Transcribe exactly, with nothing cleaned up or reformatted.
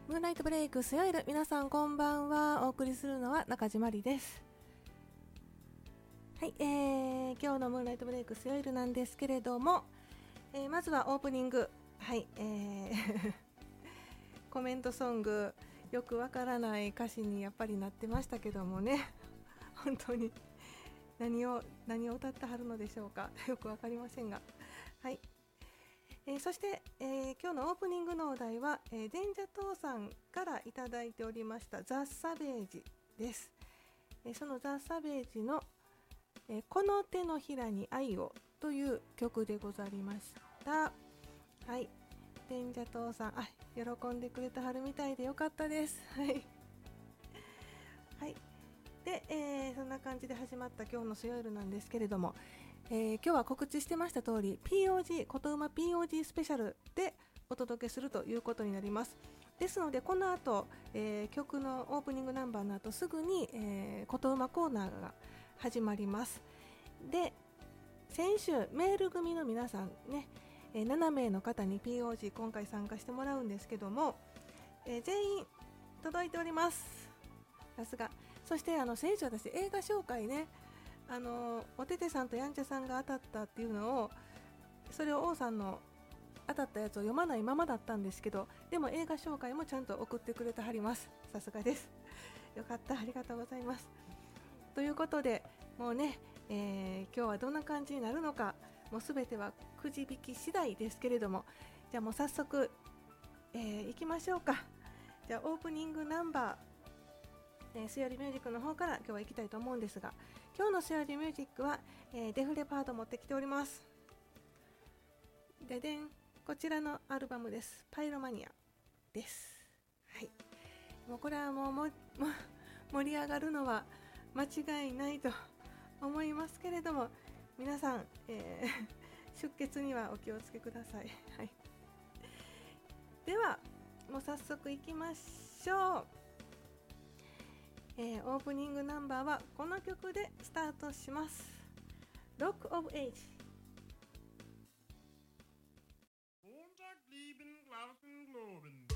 ムーンライトブレイクスヨイル、皆さんこんばんは。お送りするのは中島里です。はい、えー、今日のムーンライトブレイクスヨイルなんですけれども、えー、まずはオープニング、はい、えー、コメントソング、よくわからない歌詞にやっぱりなってましたけどもね、本当に何を何を歌ってはるのでしょうか、よくわかりませんが、はい。えー、そして、えー、今日のオープニングのお題は、えー、デンジャトーさんからいただいておりましたザ・サベージです。えー、そのザ・サベージの、えー、この手のひらに愛をという曲でございました。はい、デンジャトーさん、あ、喜んでくれてはるみたいでよかったです。はい、はい、で、えー、そんな感じで始まった今日のスヨイルなんですけれども、えー、今日は告知してました通り ピーオージー ことうま ピーオージー スペシャルでお届けするということになります。ですのでこの後、えー、曲のオープニングナンバーの後すぐに、えー、ことうまコーナーが始まります。で、先週メール組の皆さんね、えー、ななめいの方に ピーオージー 今回参加してもらうんですけども、えー、全員届いております。さすが。そしてあの先週私映画紹介ね、あのおててさんとやんちゃさんが当たったっていうのを、それを王さんの当たったやつを読まないままだったんですけど、でも映画紹介もちゃんと送ってくれてはります。さすがです。よかった、ありがとうございます。ということでもうね、えー、今日はどんな感じになるのか、もうすべてはくじ引き次第ですけれども、じゃあもう早速、えー、いきましょうか。じゃあオープニングナンバー、えー、スヨリミュージックの方から今日は行きたいと思うんですが、今日のスヨリミュージックは、えー、デフレパート持ってきております。ででん、こちらのアルバムです。パイロマニアです。はい、もうこれはもうもも盛り上がるのは間違いないと思いますけれども、皆さん、えー、出血にはお気をつけください。はい、ではもう早速いきましょう。えー、オープニングナンバーはこの曲でスタートします。 Rock of Age。 Montag lieben Glauben globen